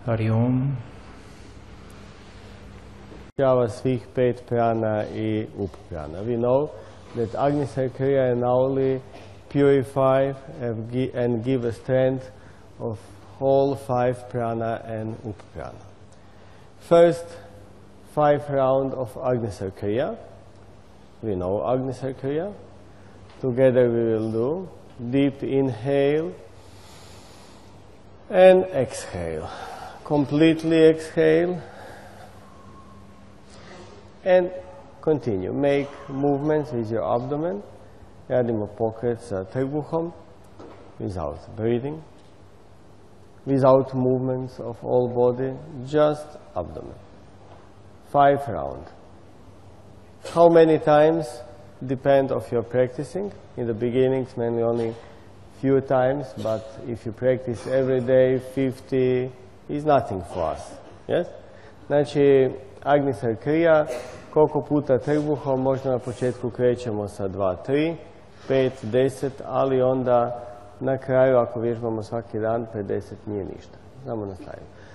Hari Om. Svih 5 prana i uprana. We know that Agnisar Kriya and Nauli purify and give a strength of whole 5 prana and uprana. First 5 round of Agnisar Kriya. We know Agnisar Kriya. Together we will do deep inhale and exhale. Completely exhale and continue. Make movements with your abdomen. Radimo pokret sa trbuhom without breathing, without movements of all body, just abdomen. 5 rounds. How many times depend of your practicing. In the beginning it's mainly only few times, but if you practice every day 50 is nothing for us. Yes? Znači, Agnisar Kriya, koliko puta trbuhom, možda na početku krećemo sa 2, 3, 5, 10, ali onda na kraju ako vježbamo svaki dan, 50 nije ništa. Samo nastavimo.